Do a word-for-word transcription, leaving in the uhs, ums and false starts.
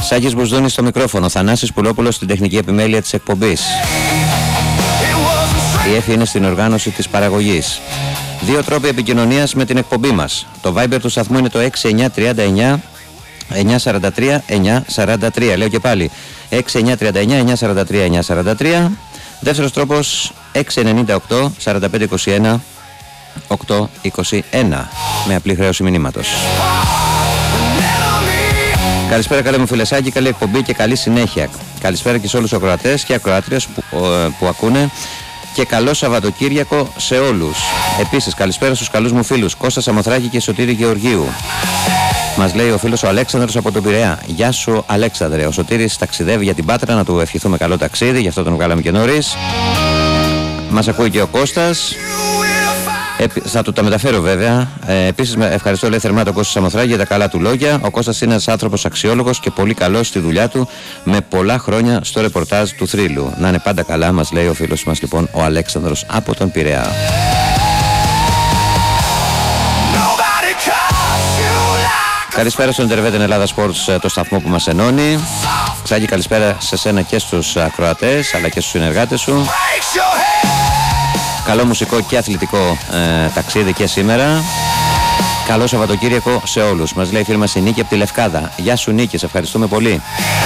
Σάκης Μπουσδούνης στο μικρόφωνο, Θανάσης Πουλόπουλος στην τεχνική επιμέλεια της εκπομπής. Η Εφη είναι στην οργάνωση της παραγωγής. Δύο τρόποι επικοινωνίας με την εκπομπή μας. Το Viber του σταθμού είναι το έξι εννιά τρία εννιά εννιά τέσσερα τρία εννιά τέσσερα τρία. Λέω και πάλι έξι εννιά τρία εννιά εννιά τέσσερα τρία εννιά τέσσερα τρία. Δεύτερος τρόπος έξι εννιά οκτώ σαράντα πέντε είκοσι ένα οκτώ είκοσι ένα με απλή χρέωση μηνύματος. Καλησπέρα καλέ μου φιλεσάκι, καλή εκπομπή και καλή συνέχεια. Καλησπέρα και σε όλους τους ακροατές και ακροάτριες που, που ακούνε και καλό Σαββατοκύριακο σε όλους. Επίσης καλησπέρα στους καλούς μου φίλους Κώστα Σαμοθράκη και Σωτήρη Γεωργίου. Μας λέει ο φίλος ο Αλέξανδρος από τον Πειραιά. Γεια σου Αλέξανδρε, ο Σωτήρης ταξιδεύει για την Πάτρα, να του ευχηθούμε καλό ταξίδι, γι' αυτό τον βγάλαμε και νωρίς. Μας ακούει και ο Κώστας. Ε, θα του τα μεταφέρω βέβαια. Ε, επίσης ευχαριστώ λέει θερμά τον Κώστα Σαμοθράκη για τα καλά του λόγια. Ο Κώστας είναι ένας άνθρωπος αξιόλογος και πολύ καλός στη δουλειά του, με πολλά χρόνια στο ρεπορτάζ του θρύλου. Να είναι πάντα καλά, μας λέει ο φίλος μας λοιπόν ο Αλέξανδρος από τον Πειραιά. Καλησπέρα στον Ιντερβέτεν Ελλάδα Sports, το σταθμό που μας ενώνει. Ξάγει καλησπέρα σε σένα και στους ακροατές αλλά και στους συνεργάτες σου. Καλό μουσικό και αθλητικό ε, ταξίδι και σήμερα. Καλό Σαββατοκύριακο σε όλους. Μας λέει η φίλη μας η Νίκη από τη Λευκάδα. Γεια σου Νίκη, σε ευχαριστούμε πολύ.